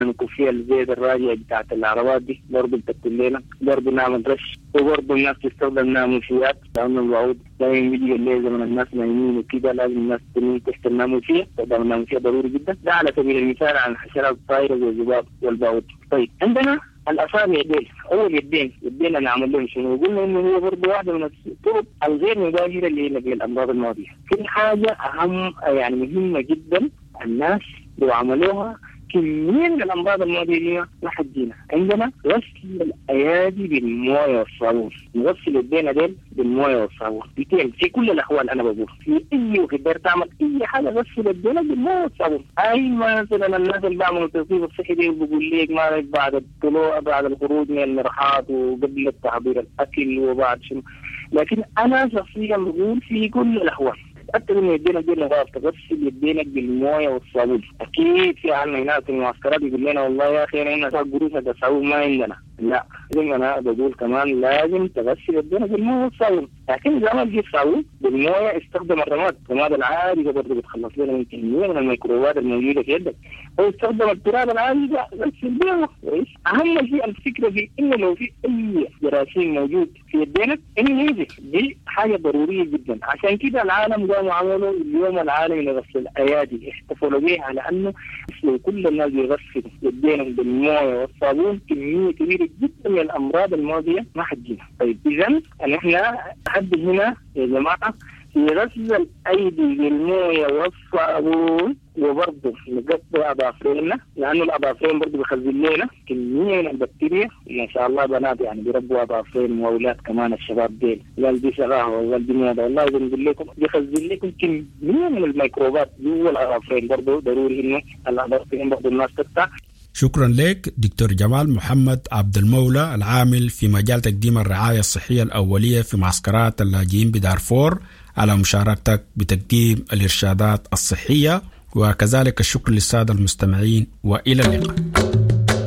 الكوفية الزيت الراجعة بتاعت العربات دي برضه بتكتب لنا، برضه نعمل رش، وبرضه الناس تستخدم ناموسيات، لأن الوعود دائما بيجي الليل زمن الناس نايمين وكده لازم الناس تنام تحت الناموسية، طبعا الناموسية ضروري جدا. ده على سبيل المثال عن الحشرات الطائرة زي الذباب والبعوض. طيب عندنا الأصابع ديل، أول يدينا نعمل لهم شنو؟ قلنا إنه هي برضه واحدة من الطرق الغير مباشرة اللي نقل الأمراض الماضية. في حاجة أهم يعني مهمة جدا الناس لو عملوها كمية من الأمراض الماضية دي ما حتجينا. عندنا غسل الأيادي بالموية والصابون، نغسل يدينا ديل بالموية والصابون في كل الأحوال. أنا بقول في أي وقت تقدر تعمل أي حاجة غسل يدينا بالموية والصابون. أي مثلا الناس اللي بعملوا التوظيف الصحي دي بقول لك ما بعد الطلوع بعد الخروج من المرحاض وقبل تحضير الأكل وبعد شنو، لكن أنا شخصيا بقول في كل الأحوال أكثر من يدينا دي نظافة، تغسل يدينك بالموية والصابون. أكيد في عنا هناك في المعسكرات يقول لنا والله يا أخي أنا قروش هتسعوه ما عندنا، لا زي أنا بقول كمان لازم تغسل يدينا بالموية والصابون. لكن إذا ما جيت صابون بالموية استخدم الرماد العادي ده برضه بتخلص لنا من كمية من الميكروبات الموجودة في يدك، أو استخدم التراب العادي ده غسل بيه كويس. أهم شيء الفكرة في إنه لو في أي جراثيم موجود في يدينك إنه ينزف، دي حاجة ضرورية جدا. عشان كده العالم قاموا عملوا اليوم العالمي لغسل الأيادي، احتفلوا به على أنه لو كل الناس يغسلوا يدينهم بالموية والصابون كمية كبيرة جدا من الأمراض الماضية ما حتجينا. طيب إذن احنا لحد هنا يا جماعة في غسل الأيدي بالموية والصابون، وبرضه نقطع أظافرنا لأنه الأظافرين برضه بيخزن لنا كمية من البكتيريا. ما شاء الله بنات يعني بيربوا أظافرين وأولاد كمان الشباب ديل قال دي شغاها وقال دي موضة، والله بنقول لكم بيخزن لكم كمية من الميكروبات جوا الأظافرين. برضه ضروري إنه الأظافرين برضه الناس تقطع. شكرا لك دكتور جمال محمد عبد المولى العامل في مجال تقديم الرعاية الصحية الأولية في معسكرات اللاجئين بدارفور على مشاركتك بتقديم الإرشادات الصحية، وكذلك الشكر للسادة المستمعين وإلى اللقاء.